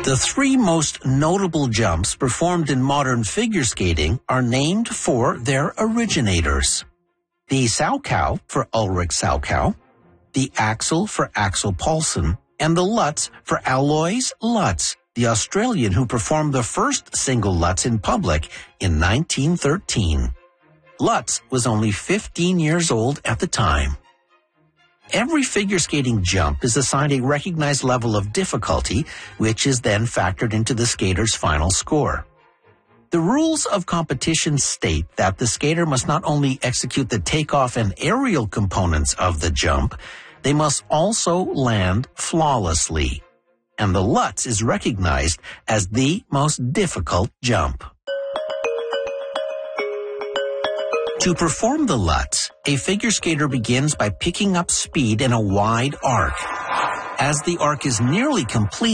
The three most notable jumps performed in modern figure skating are named for their originators. The Salchow for Ulrich Salchow, the Axel for Axel Paulsen, and the Lutz for Alois Lutz, the Australian who performed the first single Lutz in public in 1913. Lutz was only 15 years old at the time. Every figure skating jump is assigned a recognized level of difficulty, which is then factored into the skater's final score. The rules of competition state that the skater must not only execute the takeoff and aerial components of the jump, they must also land flawlessly. And the Lutz is recognized as the most difficult jump. To perform the Lutz, a figure skater begins by picking up speed in a wide arc. As the arc is nearly complete,